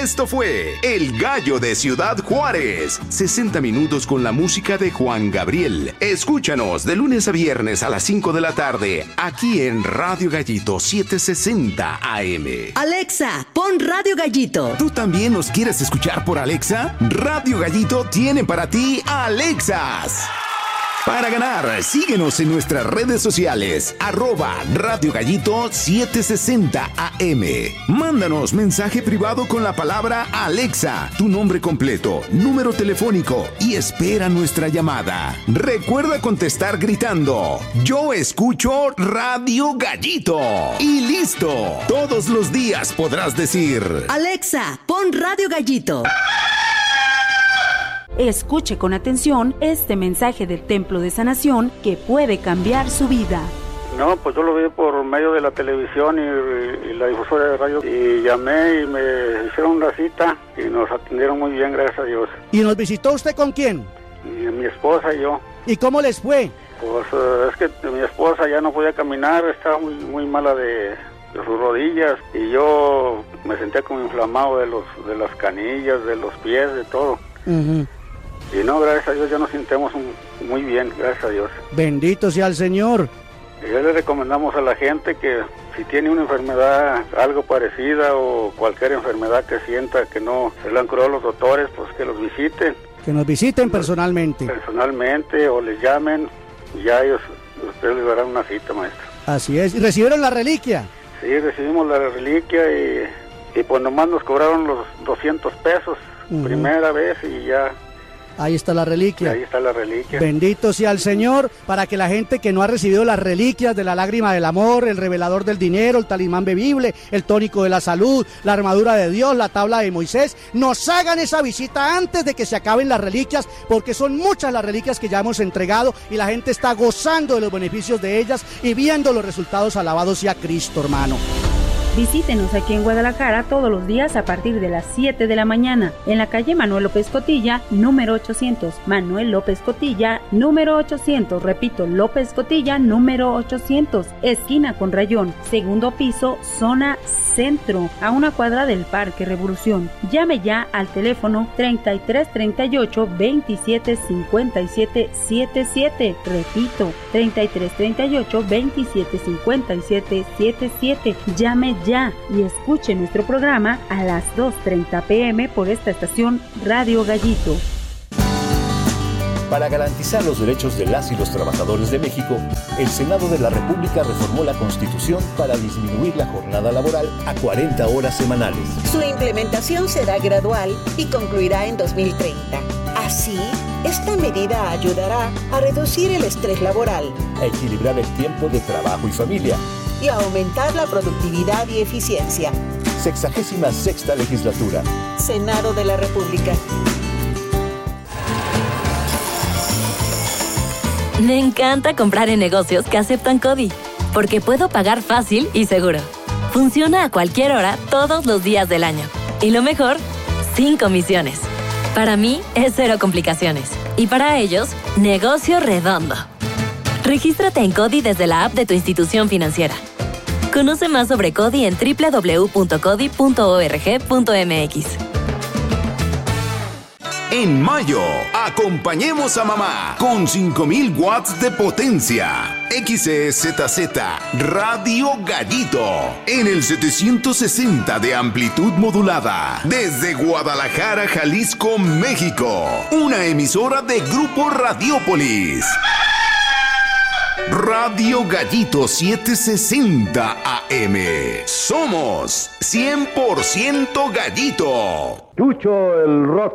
Esto fue El Gallo de Ciudad Juárez. 60 minutos con la música de Juan Gabriel. Escúchanos de lunes a viernes a las 5 de la tarde, aquí en Radio Gallito 760 AM. Alexa, pon Radio Gallito. ¿Tú también nos quieres escuchar por Alexa? Radio Gallito tiene para ti Alexas. Para ganar, síguenos en nuestras redes sociales, @Radio Gallito 760 AM. Mándanos mensaje privado con la palabra Alexa, tu nombre completo, número telefónico y espera nuestra llamada. Recuerda contestar gritando: yo escucho Radio Gallito. Y listo. Todos los días podrás decir: Alexa, pon Radio Gallito. Escuche con atención este mensaje del Templo de Sanación que puede cambiar su vida. No, pues yo lo vi por medio de la televisión y la difusora de radio. Y llamé y me hicieron una cita y nos atendieron muy bien, gracias a Dios. ¿Y nos visitó usted con quién? Y mi esposa y yo. ¿Y cómo les fue? Pues es que mi esposa ya no podía caminar, estaba muy mala de sus rodillas. Y yo me sentía como inflamado de las canillas, de los pies, de todo. Uh-huh. Y no, gracias a Dios ya nos sentimos muy bien, gracias a Dios. Bendito sea el Señor. Y ya le recomendamos a la gente que si tiene una enfermedad algo parecida o cualquier enfermedad que sienta que no se le han curado los doctores, pues que los visiten. Que nos visiten personalmente. Personalmente o les llamen y ya ustedes les darán una cita, maestro. Así es. ¿Y recibieron la reliquia? Sí, recibimos la reliquia y pues nomás nos cobraron los 200 pesos, uh-huh, primera vez y ya. Ahí está la reliquia. Ahí está la reliquia. Bendito sea el Señor, para que la gente que no ha recibido las reliquias de la lágrima del amor, el revelador del dinero, el talismán bebible, el tónico de la salud, la armadura de Dios, la tabla de Moisés, nos hagan esa visita antes de que se acaben las reliquias, porque son muchas las reliquias que ya hemos entregado y la gente está gozando de los beneficios de ellas y viendo los resultados. Alabado sea Cristo, hermano. Visítenos aquí en Guadalajara todos los días a partir de las 7 de la mañana, en la calle Manuel López Cotilla, número 800. Manuel López Cotilla, número 800. Repito, López Cotilla, número 800. Esquina con Rayón, segundo piso, zona centro, a una cuadra del Parque Revolución. Llame ya al teléfono 3338 27 57 77. Repito, 3338 27 57 77. Llame ya y escuche nuestro programa a las 2:30 p.m. por esta estación Radio Gallito. Para garantizar los derechos de las y los trabajadores de México, el Senado de la República reformó la Constitución para disminuir la jornada laboral a 40 horas semanales. Su implementación será gradual y concluirá en 2030. Así, esta medida ayudará a reducir el estrés laboral, a equilibrar el tiempo de trabajo y familia y a aumentar la productividad y eficiencia. 66ª Legislatura. Senado de la República. Me encanta comprar en negocios que aceptan CODI, porque puedo pagar fácil y seguro. Funciona a cualquier hora, todos los días del año. Y lo mejor, sin comisiones. Para mí, es cero complicaciones. Y para ellos, negocio redondo. Regístrate en CODI desde la app de tu institución financiera. Conoce más sobre CODI en www.codi.org.mx. En mayo, acompañemos a mamá con 5000 watts de potencia. XEZZ Radio Gallito en el 760 de amplitud modulada desde Guadalajara, Jalisco, México. Una emisora de Grupo Radiópolis. Radio Gallito 760 AM. Somos 100% Gallito. Chucho el Rock.